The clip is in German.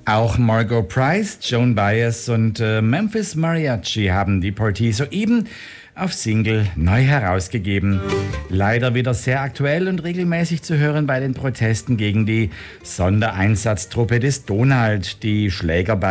Auch Margot Price, Joan Baez und Memphis Mariachi haben Deportee soeben auf Single neu herausgegeben. Leider wieder sehr aktuell und regelmäßig zu hören bei den Protesten gegen die Sondereinsatztruppe des Donald, die Schläger bei